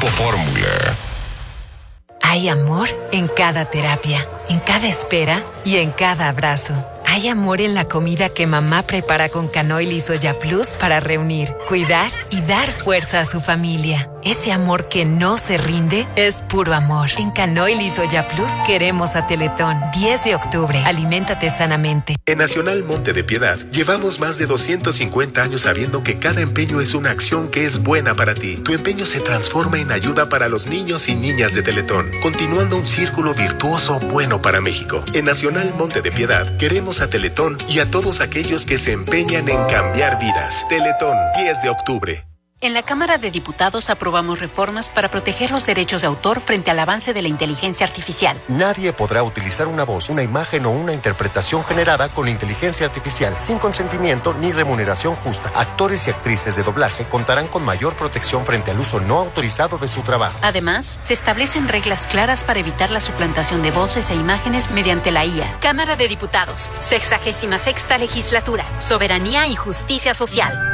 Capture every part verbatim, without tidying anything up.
Grupo Fórmula. Hay amor en cada terapia, en cada espera y en cada abrazo. Hay amor en la comida que mamá prepara con Canoil y Soya Plus para reunir, cuidar y dar fuerza a su familia. Ese amor que no se rinde es puro amor. En Canoil y Soya Plus queremos a Teletón. diez de octubre. Aliméntate sanamente. En Nacional Monte de Piedad llevamos más de doscientos cincuenta años sabiendo que cada empeño es una acción que es buena para ti. Tu empeño se transforma en ayuda para los niños y niñas de Teletón, continuando un círculo virtuoso bueno para México. En Nacional Monte de Piedad queremos a Teletón y a todos aquellos que se empeñan en cambiar vidas. Teletón, diez de octubre. En la Cámara de Diputados aprobamos reformas para proteger los derechos de autor frente al avance de la inteligencia artificial. Nadie podrá utilizar una voz, una imagen o una interpretación generada con inteligencia artificial sin consentimiento ni remuneración justa. Actores y actrices de doblaje contarán con mayor protección frente al uso no autorizado de su trabajo. Además, se establecen reglas claras para evitar la suplantación de voces e imágenes mediante la I A. Cámara de Diputados, sexagésima sexta legislatura, soberanía y justicia social.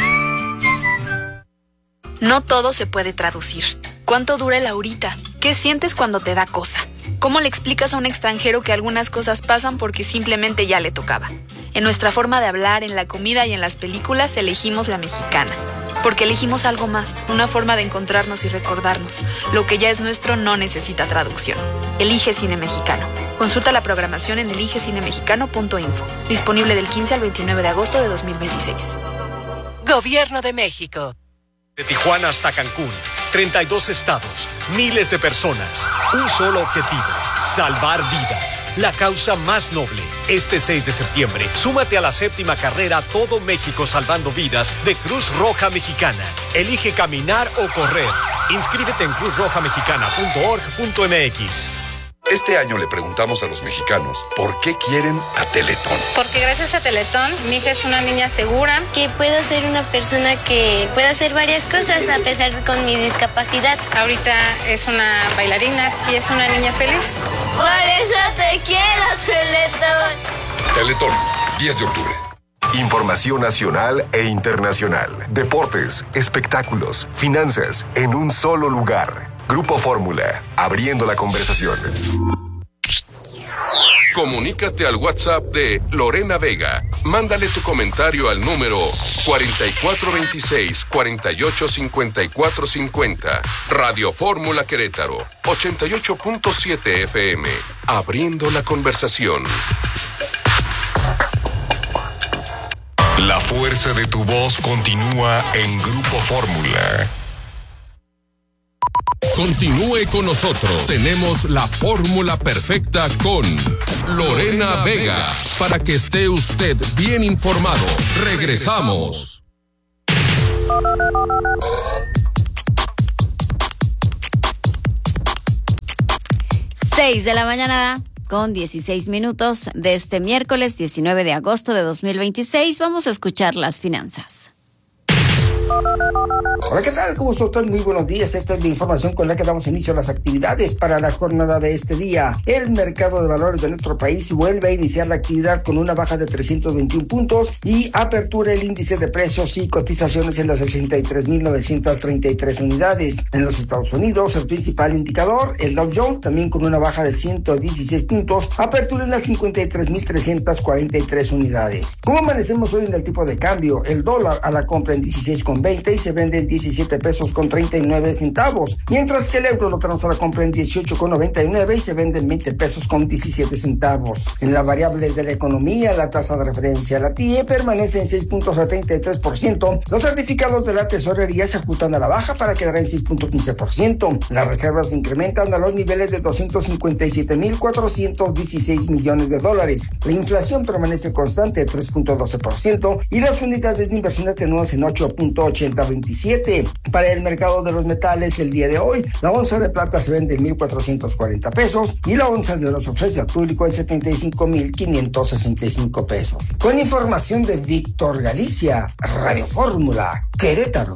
No todo se puede traducir. ¿Cuánto dura el ahorita? ¿Qué sientes cuando te da cosa? ¿Cómo le explicas a un extranjero que algunas cosas pasan porque simplemente ya le tocaba? En nuestra forma de hablar, en la comida y en las películas elegimos la mexicana. Porque elegimos algo más, una forma de encontrarnos y recordarnos. Lo que ya es nuestro no necesita traducción. Elige Cine Mexicano. Consulta la programación en elige cine mexicano punto info. Disponible del quince al veintinueve de agosto de dos mil veintiséis. Gobierno de México. De Tijuana hasta Cancún, treinta y dos estados, miles de personas, un solo objetivo, salvar vidas, la causa más noble. Este seis de septiembre, súmate a la séptima carrera Todo México Salvando Vidas de Cruz Roja Mexicana. Elige caminar o correr. Inscríbete en cruz roja mexicana punto org punto m x. Este año le preguntamos a los mexicanos por qué quieren a Teletón. Porque gracias a Teletón, mi hija es una niña segura. Que puedo ser una persona que puede hacer varias cosas a pesar de con mi discapacidad. Ahorita es una bailarina y es una niña feliz. Por eso te quiero, Teletón. Teletón, diez de octubre. Información nacional e internacional. Deportes, espectáculos, finanzas, en un solo lugar. Grupo Fórmula, abriendo la conversación. Comunícate al WhatsApp de Lorena Vega. Mándale tu comentario al número cuarenta y cuatro veintiséis, cuarenta y ocho cincuenta y cuatro cincuenta. Radio Fórmula Querétaro, ochenta y ocho punto siete F M. Abriendo la conversación. La fuerza de tu voz continúa en Grupo Fórmula. Continúe con nosotros. Tenemos la fórmula perfecta con Lorena Vega. Para que esté usted bien informado. Regresamos. seis de la mañana con dieciséis minutos de este miércoles diecinueve de agosto de dos mil veintiséis. Vamos a escuchar las finanzas. Hola, ¿qué tal? ¿Cómo están? Muy buenos días. Esta es la información con la que damos inicio a las actividades para la jornada de este día. El mercado de valores de nuestro país vuelve a iniciar la actividad con una baja de trescientos veintiún puntos y apertura el índice de precios y cotizaciones en las sesenta y tres mil novecientas treinta y tres unidades. En los Estados Unidos, el principal indicador, el Dow Jones, también con una baja de ciento dieciséis puntos, apertura en las cincuenta y tres mil trescientas cuarenta y tres unidades. ¿Cómo amanecemos hoy en el tipo de cambio? El dólar a la compra en dieciséis con veinte y se vende en diecisiete pesos con treinta y nueve centavos, mientras que el euro lo tenemos a la compra en dieciocho con noventa y nueve y se vende en veinte pesos con diecisiete centavos. En la variable de la economía, la tasa de referencia, la T I E, permanece en seis punto setenta y tres por ciento. Los certificados de la tesorería se ajustan a la baja para quedar en seis punto quince por ciento. Las reservas se incrementan a los niveles de doscientos cincuenta y siete mil cuatrocientos dieciséis millones de dólares. La inflación permanece constante, tres punto doce por ciento, y las unidades de inversión atenuadas en ocho punto ochenta veintisiete. Para el mercado de los metales, el día de hoy, la onza de plata se vende en mil cuatrocientos cuarenta pesos y la onza de oro se ofrece al público en setenta y cinco mil quinientos sesenta y cinco pesos. Con información de Víctor Galicia, Radio Fórmula, Querétaro.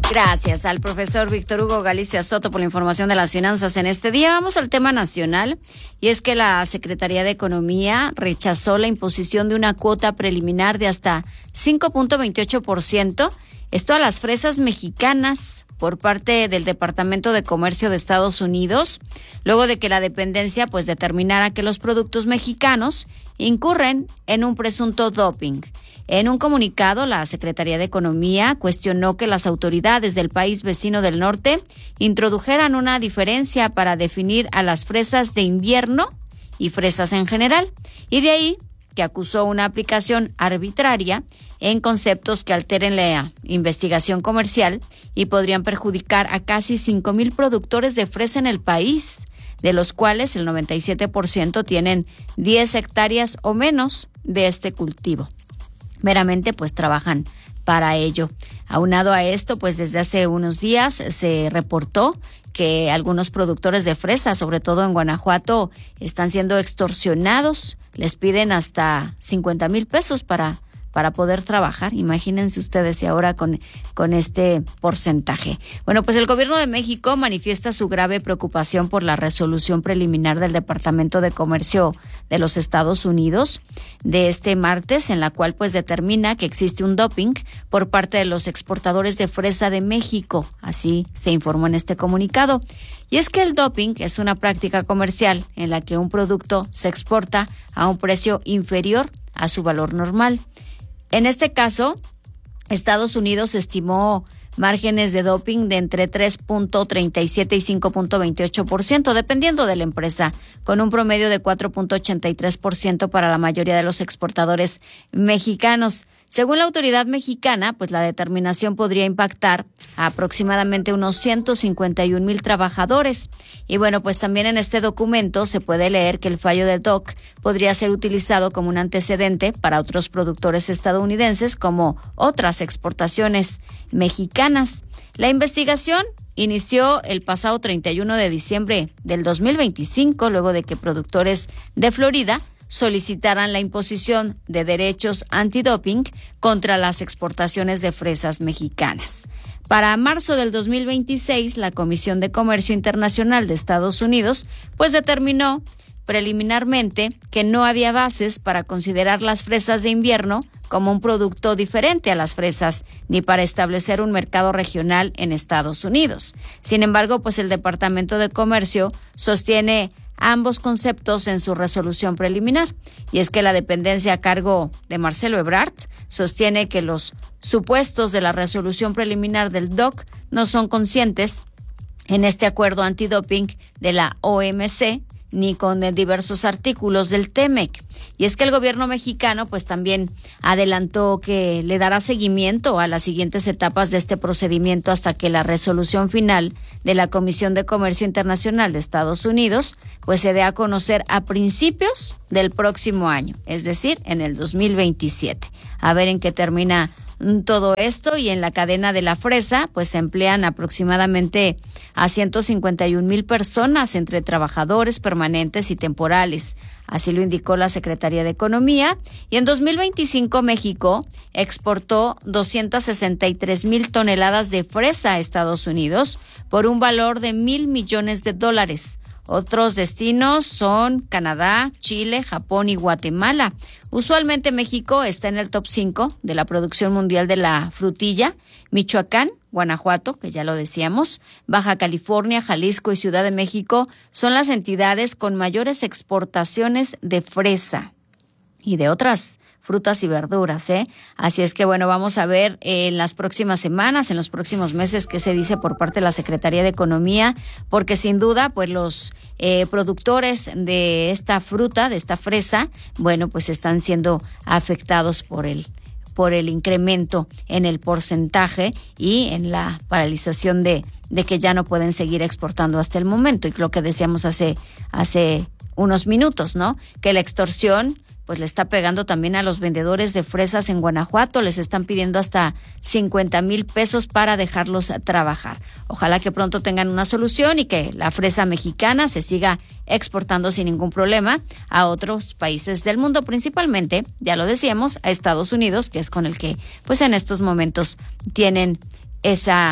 Gracias al profesor Víctor Hugo Galicia Soto por la información de las finanzas en este día. Vamos al tema nacional, y es que la Secretaría de Economía rechazó la imposición de una cuota preliminar de hasta cinco punto veintiocho por ciento, esto a las fresas mexicanas, por parte del Departamento de Comercio de Estados Unidos, luego de que la dependencia pues determinara que los productos mexicanos incurren en un presunto doping. En un comunicado, la Secretaría de Economía cuestionó que las autoridades del país vecino del norte introdujeran una diferencia para definir a las fresas de invierno y fresas en general, y de ahí que acusó una aplicación arbitraria en conceptos que alteren la investigación comercial y podrían perjudicar a casi cinco mil productores de fresa en el país, de los cuales el noventa y siete por ciento tienen diez hectáreas o menos de este cultivo. Meramente pues trabajan para ello. Aunado a esto, pues desde hace unos días se reportó que algunos productores de fresa, sobre todo en Guanajuato, están siendo extorsionados. Les piden hasta cincuenta mil pesos para para poder trabajar. Imagínense ustedes, y ahora con, con este porcentaje. Bueno, pues el gobierno de México manifiesta su grave preocupación por la resolución preliminar del Departamento de Comercio de los Estados Unidos de este martes, en la cual pues determina que existe un doping por parte de los exportadores de fresa de México. Así se informó en este comunicado. Y es que el doping es una práctica comercial en la que un producto se exporta a un precio inferior a su valor normal. En este caso, Estados Unidos estimó márgenes de doping de entre tres punto treinta y siete y cinco punto veintiocho por ciento, dependiendo de la empresa, con un promedio de cuatro punto ochenta y tres por ciento para la mayoría de los exportadores mexicanos. Según la autoridad mexicana, pues la determinación podría impactar a aproximadamente unos ciento cincuenta y un mil trabajadores. Y bueno, pues también en este documento se puede leer que el fallo del D O C podría ser utilizado como un antecedente para otros productores estadounidenses como otras exportaciones mexicanas. La investigación inició el pasado treinta y uno de diciembre del dos mil veinticinco, luego de que productores de Florida solicitaran la imposición de derechos antidoping contra las exportaciones de fresas mexicanas. Para marzo del dos mil veintiséis, la Comisión de Comercio Internacional de Estados Unidos pues determinó preliminarmente que no había bases para considerar las fresas de invierno como un producto diferente a las fresas, ni para establecer un mercado regional en Estados Unidos. Sin embargo, pues el Departamento de Comercio sostiene ambos conceptos en su resolución preliminar. Y es que la dependencia a cargo de Marcelo Ebrard sostiene que los supuestos de la resolución preliminar del D O C no son conscientes en este acuerdo antidoping de la O M C ni con diversos artículos del T M E C. Y es que el gobierno mexicano pues también adelantó que le dará seguimiento a las siguientes etapas de este procedimiento hasta que la resolución final de la Comisión de Comercio Internacional de Estados Unidos pues se dé a conocer a principios del próximo año, es decir, en el dos mil veintisiete. A ver en qué termina todo esto. Y en la cadena de la fresa pues se emplean aproximadamente a ciento cincuenta y un mil personas entre trabajadores permanentes y temporales. Así lo indicó la Secretaría de Economía. Y en dos mil veinticinco México exportó doscientas sesenta y tres mil toneladas de fresa a Estados Unidos por un valor de mil millones de dólares. Otros destinos son Canadá, Chile, Japón y Guatemala. Usualmente México está en el top cinco de la producción mundial de la frutilla. Michoacán, Guanajuato, que ya lo decíamos, Baja California, Jalisco y Ciudad de México son las entidades con mayores exportaciones de fresa y de otras frutas y verduras, ¿eh? Así es que, bueno, vamos a ver en las próximas semanas, en los próximos meses, qué se dice por parte de la Secretaría de Economía, porque sin duda, pues los eh, productores de esta fruta, de esta fresa, bueno, pues están siendo afectados por el por el incremento en el porcentaje y en la paralización de, de que ya no pueden seguir exportando hasta el momento. Y lo que decíamos hace, hace unos minutos, ¿no? Que la extorsión pues le está pegando también a los vendedores de fresas en Guanajuato. Les están pidiendo hasta cincuenta mil pesos para dejarlos trabajar. Ojalá que pronto tengan una solución y que la fresa mexicana se siga exportando sin ningún problema a otros países del mundo, principalmente, ya lo decíamos, a Estados Unidos, que es con el que pues en estos momentos tienen esa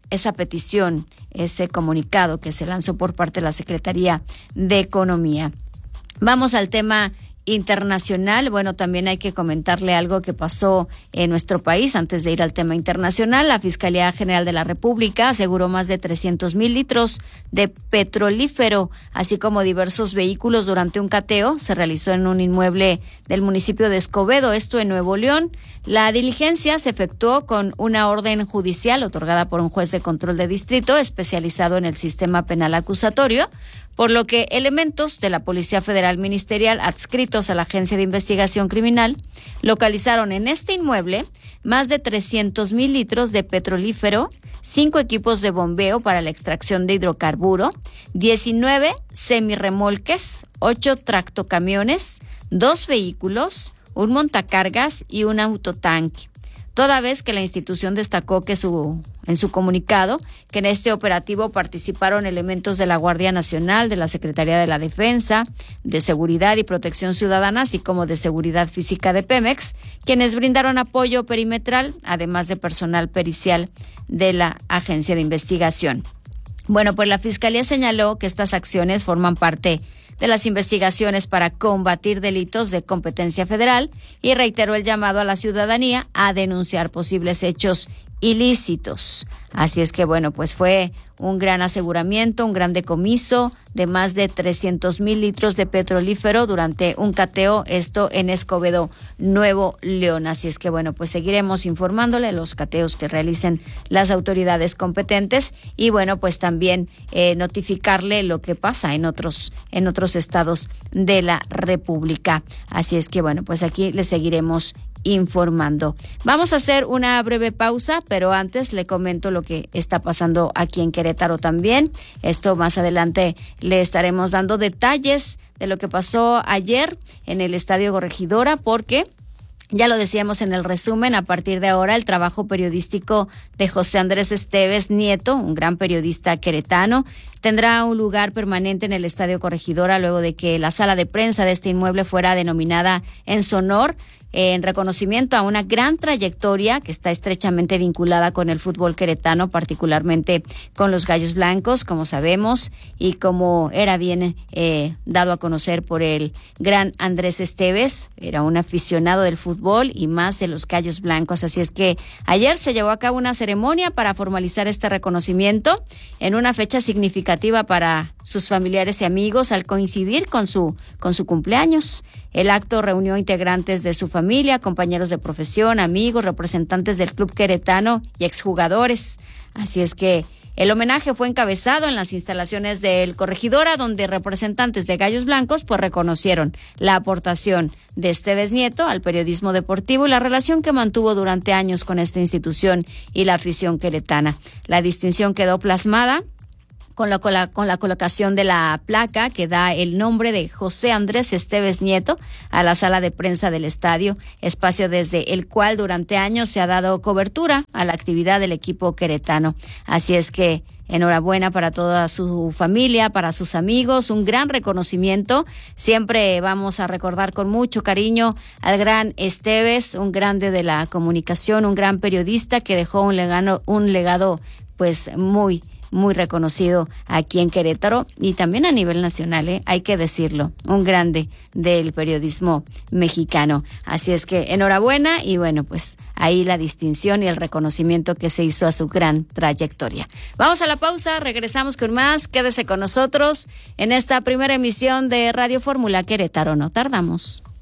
esa petición, ese comunicado que se lanzó por parte de la Secretaría de Economía. Vamos al tema internacional. Bueno, también hay que comentarle algo que pasó en nuestro país antes de ir al tema internacional. La Fiscalía General de la República aseguró más de trescientos mil litros de petrolífero, así como diversos vehículos durante un cateo. Se realizó en un inmueble del municipio de Escobedo, esto en Nuevo León. La diligencia se efectuó con una orden judicial otorgada por un juez de control de distrito especializado en el sistema penal acusatorio, por lo que elementos de la Policía Federal Ministerial adscritos a la Agencia de Investigación Criminal localizaron en este inmueble más de trescientos mil litros de petrolífero, cinco equipos de bombeo para la extracción de hidrocarburo, diecinueve semirremolques, ocho tractocamiones, dos vehículos, un montacargas y un autotanque. Toda vez que la institución destacó que su, en su comunicado que en este operativo participaron elementos de la Guardia Nacional, de la Secretaría de la Defensa, de Seguridad y Protección Ciudadana, así como de Seguridad Física de Pemex, quienes brindaron apoyo perimetral, además de personal pericial de la Agencia de Investigación. Bueno, pues la Fiscalía señaló que estas acciones forman parte de las investigaciones para combatir delitos de competencia federal y reiteró el llamado a la ciudadanía a denunciar posibles hechos ilícitos. Así es que, bueno, pues fue un gran aseguramiento, un gran decomiso de más de trescientos mil litros de petrolífero durante un cateo, esto en Escobedo, Nuevo León. Así es que, bueno, pues seguiremos informándole los cateos que realicen las autoridades competentes y, bueno, pues también eh, notificarle lo que pasa en otros, en otros estados de la República. Así es que, bueno, pues aquí le seguiremos informando. Vamos a hacer una breve pausa, pero antes le comento lo que está pasando aquí en Querétaro también. Esto más adelante le estaremos dando detalles de lo que pasó ayer en el Estadio Corregidora, porque ya lo decíamos en el resumen, a partir de ahora el trabajo periodístico de José Andrés Esteves Nieto, un gran periodista queretano, tendrá un lugar permanente en el Estadio Corregidora luego de que la sala de prensa de este inmueble fuera denominada en su honor, en reconocimiento a una gran trayectoria que está estrechamente vinculada con el fútbol queretano, particularmente con los Gallos Blancos, como sabemos, y como era bien eh, dado a conocer por el gran Andrés Esteves, era un aficionado del fútbol y más de los Gallos Blancos. Así es que ayer se llevó a cabo una ceremonia para formalizar este reconocimiento en una fecha significativa para sus familiares y amigos al coincidir con su, con su cumpleaños. El acto reunió integrantes de su familia, compañeros de profesión, amigos, representantes del club queretano y exjugadores. Así es que el homenaje fue encabezado en las instalaciones del Corregidora, donde representantes de Gallos Blancos pues reconocieron la aportación de Esteves Nieto al periodismo deportivo y la relación que mantuvo durante años con esta institución y la afición queretana. La distinción quedó plasmada con la, con la, con la colocación de la placa que da el nombre de José Andrés Esteves Nieto a la sala de prensa del estadio, espacio desde el cual durante años se ha dado cobertura a la actividad del equipo queretano. Así es que enhorabuena para toda su familia, para sus amigos, un gran reconocimiento. Siempre vamos a recordar con mucho cariño al gran Esteves, un grande de la comunicación, un gran periodista que dejó un legado, un legado pues muy muy reconocido aquí en Querétaro y también a nivel nacional, ¿eh? Hay que decirlo, un grande del periodismo mexicano. Así es que enhorabuena y bueno, pues ahí la distinción y el reconocimiento que se hizo a su gran trayectoria. Vamos a la pausa, regresamos con más, quédese con nosotros en esta primera emisión de Radio Fórmula Querétaro, no tardamos.